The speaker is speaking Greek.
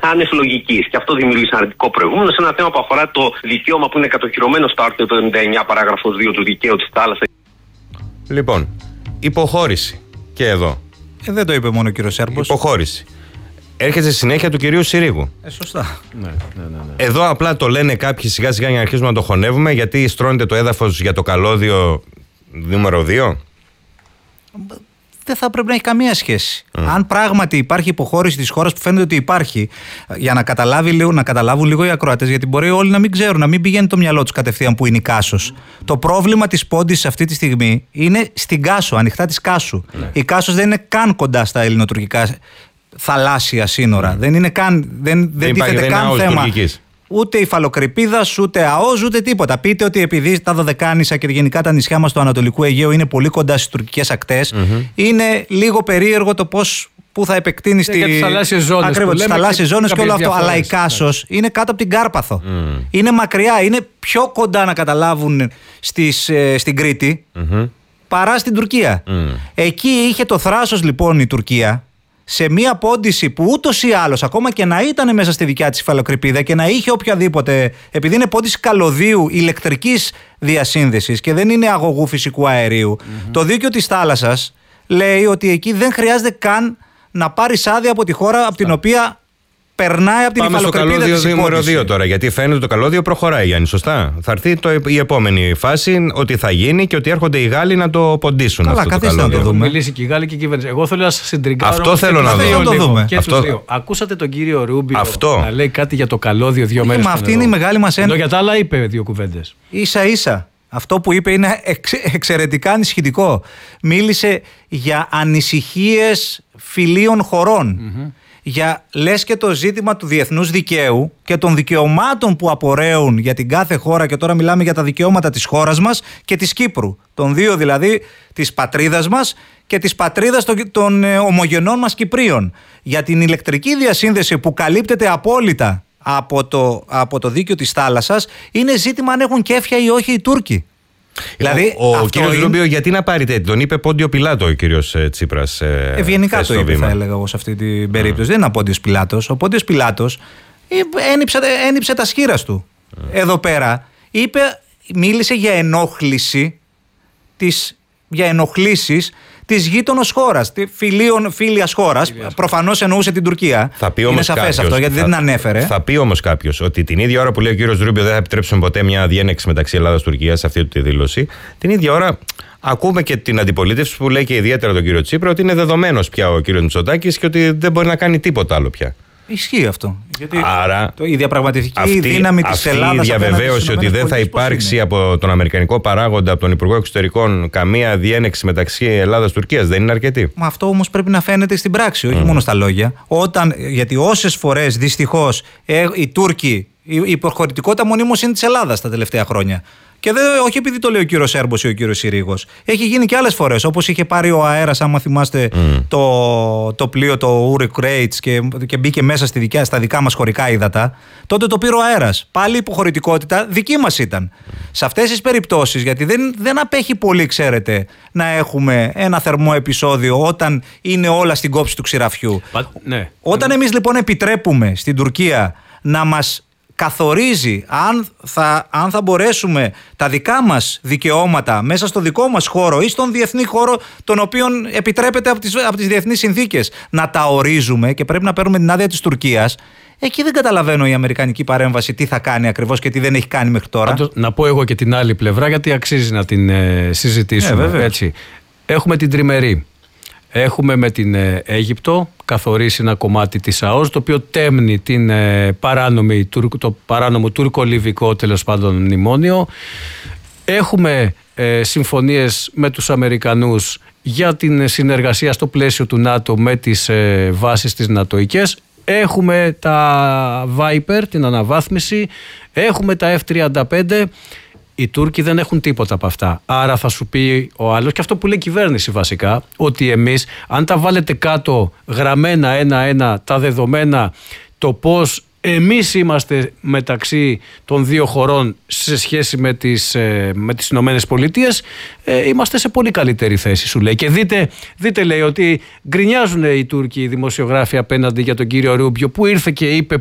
άνευ λογικής. Και αυτό δημιουργεί ένα αρνητικό προηγούμενο σε ένα θέμα που αφορά το δικαίωμα που είναι κατοχυρωμένο στο άρθρο 79 παράγραφος 2 του δικαίου της θάλασσας. Λοιπόν, υποχώρηση. Και εδώ. Δεν το είπε μόνο ο κύριος Σέρμπος. Υποχώρηση. Έρχεται στη συνέχεια του κυρίου Συρίγου. Σωστά. Ναι. Εδώ απλά το λένε κάποιοι σιγά σιγά για να αρχίσουμε να το χωνεύουμε, γιατί στρώνεται το έδαφος για το καλώδιο νούμερο 2. Δεν θα πρέπει να έχει καμία σχέση. Αν πράγματι υπάρχει υποχώρηση της χώρας, που φαίνεται ότι υπάρχει, για να καταλάβουν λίγο οι ακροατές, γιατί μπορεί όλοι να μην ξέρουν, να μην πηγαίνει το μυαλό τους κατευθείαν που είναι η Κάσος. Το πρόβλημα της Πόντης αυτή τη στιγμή είναι στην Κάσο, ανοιχτά της Κάσου. Η Κάσος δεν είναι καν κοντά στα ελληνοτουρκικά θαλάσσια σύνορα. Δεν είναι καν, δεν τίθεται καν θέμα. Ούτε υφαλοκρηπίδας, ούτε ΑΟΣ, ούτε τίποτα. Πείτε ότι επειδή τα Δωδεκάνησα και γενικά τα νησιά μας του Ανατολικού Αιγαίου είναι πολύ κοντά στις τουρκικές ακτές, είναι λίγο περίεργο το πού θα επεκτείνει στις θαλάσσιες ζώνες και όλο αυτό. Αλλά η Κάσος είναι κάτω από την Κάρπαθο. Είναι μακριά, είναι πιο κοντά να καταλάβουν στην Κρήτη παρά στην Τουρκία. Εκεί είχε το θράσος λοιπόν η Τουρκία, σε μία πόντιση που ούτως ή άλλως, ακόμα και να ήταν μέσα στη δικιά της υφαλοκρηπίδα και να είχε οποιαδήποτε, επειδή είναι πόντιση καλωδίου ηλεκτρικής διασύνδεσης και δεν είναι αγωγού φυσικού αερίου, το δίκαιο της θάλασσας λέει ότι εκεί δεν χρειάζεται καν να πάρεις άδεια από τη χώρα από την οποία περνάει από την υφαλοκρηπίδα της υπόντισης. Πάμε στο καλώδιο 2 τώρα, γιατί φαίνεται το καλώδιο προχωράει, Γιάννη, σωστά. Θα έρθει η επόμενη φάση, ότι θα γίνει και ότι έρχονται οι Γάλλοι να το ποντίσουν. Καλά, αυτό το καλώδιο. Να το δούμε. Μιλήσει και οι Γάλλοι και η κυβέρνηση. Εγώ θέλω να σας συντριγκάρω. Αυτό θέλω να δούμε. Και τους δύο. Ακούσατε τον κύριο Ρούμπιο να λέει κάτι για το καλώδιο 2 μέρες. Μα αυτή είναι η μεγάλη μας έννοια. Για τα άλλα είπε 2 κουβέντες. Ίσα-ίσα. Αυτό που είπε είναι εξαιρετικά ανησυχητικό. Μίλησε για ανησυχίες φιλίων χωρών. Λες και το ζήτημα του διεθνούς δικαίου και των δικαιωμάτων που απορρέουν για την κάθε χώρα, και τώρα μιλάμε για τα δικαιώματα της χώρας μας και της Κύπρου, των δύο δηλαδή, της πατρίδας μας και της πατρίδας των ομογενών μας Κυπρίων, για την ηλεκτρική διασύνδεση που καλύπτεται απόλυτα από το δίκαιο της θάλασσας. Είναι ζήτημα αν έχουν κέφια ή όχι οι Τούρκοι. Δηλαδή, ο κύριος Ρούμπιο, γιατί να πάρει τέτοιο, τον είπε Πόντιο Πιλάτο ο κύριος Τσίπρας. Ευγενικά το είπε, θα έλεγα εγώ σε αυτή την περίπτωση. Δεν είναι ο Πόντιος Πιλάτος. Ο Πόντιος Πιλάτος ένυψε τα σχήρας του. Εδώ πέρα μίλησε για ενόχληση για ενοχλήσεις της γείτονος χώρας, φίλιας χώρας. Προφανώς εννοούσε την Τουρκία. Είναι σαφές αυτό, γιατί δεν την ανέφερε. Θα πει όμως κάποιος ότι την ίδια ώρα που λέει ο κύριος Ρούμπιο δεν θα επιτρέψουμε ποτέ μια διένεξη μεταξύ Ελλάδας και Τουρκίας, σε αυτή τη δήλωση, την ίδια ώρα ακούμε και την αντιπολίτευση που λέει και ιδιαίτερα τον κύριο Τσίπρα ότι είναι δεδομένος πια ο κύριος Μητσοτάκης και ότι δεν μπορεί να κάνει τίποτα άλλο πια. Ισχύει αυτό. Γιατί άρα, η διαπραγματευτική δύναμη της Ελλάδας. Αυτή η διαβεβαίωση ότι δεν θα υπάρξει από τον αμερικανικό παράγοντα, από τον Υπουργό Εξωτερικών, καμία διένεξη μεταξύ Ελλάδας και Τουρκίας δεν είναι αρκετή. Μα αυτό όμως πρέπει να φαίνεται στην πράξη, όχι μόνο στα λόγια. Γιατί όσες φορές δυστυχώς οι Τούρκοι, η προχωρητικότητα μονίμως είναι της Ελλάδας τα τελευταία χρόνια. Και όχι επειδή το λέει ο κύριος Σέρμπος ή ο κύριος Συρίγος. Έχει γίνει και άλλες φορές. Όπως είχε πάρει ο αέρας, άμα θυμάστε, το πλοίο, το Uric Rates και μπήκε μέσα στα δικά μας χωρικά ύδατα. Τότε το πήρε ο αέρας. Πάλι η υποχωρητικότητα δική μας ήταν. Σε αυτές τις περιπτώσεις, γιατί δεν απέχει πολύ, ξέρετε, να έχουμε ένα θερμό επεισόδιο όταν είναι όλα στην κόψη του ξηραφιού. Όταν εμείς λοιπόν επιτρέπουμε στην Τουρκία να μας καθορίζει αν θα μπορέσουμε τα δικά μας δικαιώματα μέσα στο δικό μας χώρο ή στον διεθνή χώρο, τον οποίον επιτρέπεται από τις διεθνείς συνθήκες, να τα ορίζουμε και πρέπει να παίρνουμε την άδεια της Τουρκίας. Εκεί δεν καταλαβαίνω η αμερικανική παρέμβαση τι θα κάνει ακριβώς και τι δεν έχει κάνει μέχρι τώρα. Να πω εγώ και την άλλη πλευρά, γιατί αξίζει να την συζητήσουμε. Έτσι. Έχουμε την τριμερή. Έχουμε με την Αίγυπτο καθορίσει ένα κομμάτι της ΑΟΣ, το οποίο τέμνει το παράνομο τουρκο-λιβικό τέλος πάντων μνημόνιο. Έχουμε συμφωνίες με τους Αμερικανούς για την συνεργασία στο πλαίσιο του ΝΑΤΟ με τις βάσεις τις νατοικές. Έχουμε τα Viper, την αναβάθμιση. Έχουμε τα F-35. Οι Τούρκοι δεν έχουν τίποτα από αυτά. Άρα θα σου πει ο άλλος, και αυτό που λέει η κυβέρνηση βασικά, ότι εμείς αν τα βάλετε κάτω γραμμένα ένα-ένα τα δεδομένα, το πώς εμείς είμαστε μεταξύ των δύο χωρών σε σχέση με τις Ηνωμένες Πολιτείες, είμαστε σε πολύ καλύτερη θέση, σου λέει. Και δείτε λέει ότι γκρινιάζουν οι Τούρκοι οι δημοσιογράφοι απέναντι για τον κύριο Ρούμπιο, που ήρθε και είπε